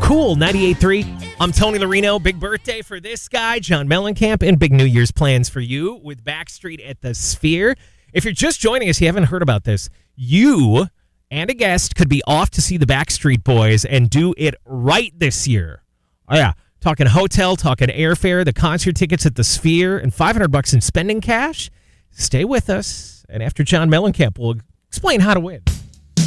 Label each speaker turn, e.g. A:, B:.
A: Cool 98.3. I'm Tony Larino. Big birthday for this guy, John Mellencamp, and big New Year's plans for you with Backstreet at the Sphere. If you're just joining us, you haven't heard about this, you and a guest could be off to see the Backstreet Boys and do it right this year. Oh, yeah. Talking hotel, talking airfare, the concert tickets at the Sphere, and $500 in spending cash. Stay with us, and after John Mellencamp, we'll explain how to win.